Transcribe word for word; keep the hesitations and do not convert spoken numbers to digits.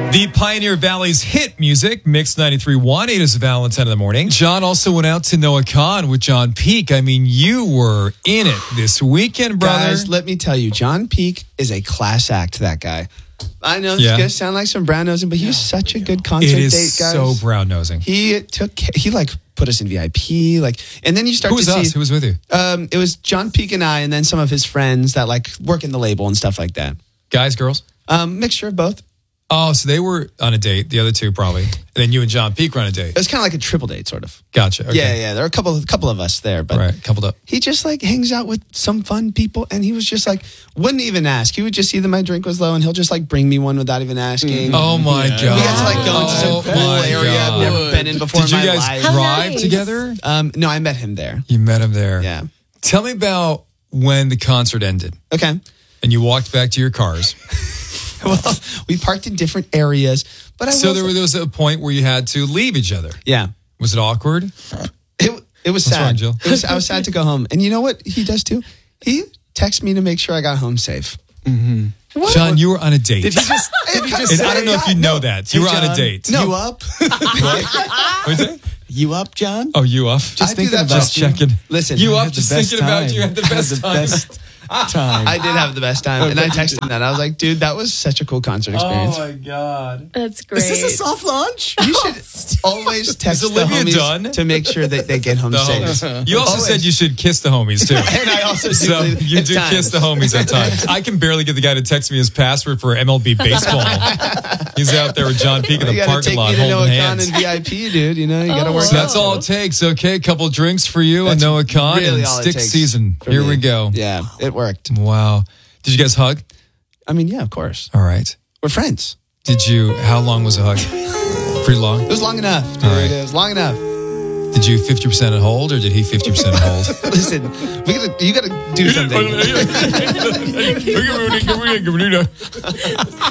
The Pioneer Valley's hit music, Mix ninety-three point one, eight is Valentine in the morning. John also went out to Noah Khan with John Peake. I mean, you were in it this weekend, brother. Guys, let me tell you, John Peake is a class act, that guy. I know this Yeah. is going to sound like some brown nosing, but he was such a good concert It is date, guys. so brown nosing. He took, he like put us in V I P, like, and then you start Who was to us? see. Who was with you? Um, it was John Peake and I, and then some of his friends that like work in the label and stuff like that. Guys, girls? Um, mixture of both. Oh, so they were on a date, the other two probably. And then you and John Peake were on a date. It was kind of like a triple date, sort of. Gotcha. Okay. Yeah, yeah. There were a couple, a couple of us there, but All right, coupled up. he just like hangs out with some fun people, and he was just like wouldn't even ask. He would just see that my drink was low, and he'll just like bring me one without even asking. Oh, my God. We got to like go into Oh, some cool my area I've God. never been in before Did in you my guys life. How drive nice. together? Um, no, I met him there. You met him there. Yeah. Tell me about when the concert ended Okay. and you walked back to your cars. Well, we parked in different areas, but I So will there, say- was- there was a point where you had to leave each other. yeah. Was it awkward? It it was What's sad. wrong, Jill? It was, I was sad to go home, and you know what he does too? He texts me to make sure I got home safe. What? John, you were on a date. Did he just? Did he just? and say, I don't know if you know that. You Hey, were on a John, date. You up? What's it? You up, John? Oh, you off? I do thinking that about Just you. checking. Listen, you I off? had the Just best thinking about you. time. Had the I had best the time. best time. I did have the best time, and I texted him that. I was like, dude, that was such a cool concert experience. my God. That's great. Is this a soft launch? You should always text the Olivia homies done? to make sure that they get home The safe. homies. You also Always. said you should kiss the homies too. And I also do So believe- you at do times. kiss the homies at times. I can barely get the guy to text me his password for M L B baseball. He's out there with John Peake in You the gotta parking take lot me to holding Noah Khan hands. and V I P, dude. You know, you got to Oh, work. So wow. that's all it takes. Okay, a couple drinks for you and That's Noah Khan really and all it stick takes season. for Here me. we go. Yeah, it worked. Wow. Did you guys hug? I mean, yeah, of course. All right. We're friends. Did you? How long was the hug? Pretty long. It was long enough. Dude. All right. It was long enough. Did you fifty percent at hold or did he fifty percent at hold? Listen, we gotta, you got to do something.